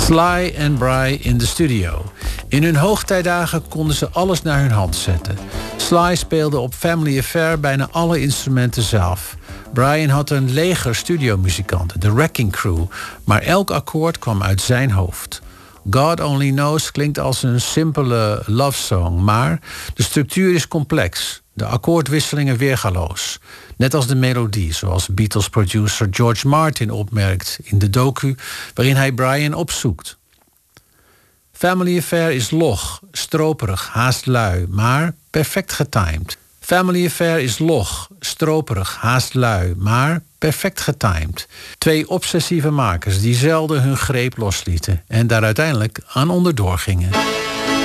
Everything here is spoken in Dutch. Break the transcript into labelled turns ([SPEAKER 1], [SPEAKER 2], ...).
[SPEAKER 1] Sly en Bry in de studio. In hun hoogtijdagen konden ze alles naar hun hand zetten. Sly speelde op Family Affair bijna alle instrumenten zelf. Brian had een leger studiomuzikanten, de Wrecking Crew, maar elk akkoord kwam uit zijn hoofd. God Only Knows klinkt als een simpele love song, maar de structuur is complex, de akkoordwisselingen weergaloos. Net als de melodie, zoals Beatles-producer George Martin opmerkt in de docu waarin hij Brian opzoekt. Family Affair is log, stroperig, haast lui, maar perfect getimed. Family Affair is log, stroperig, haast lui, maar perfect getimed. 2 obsessieve makers die zelden hun greep loslieten en daar uiteindelijk aan onderdoor gingen.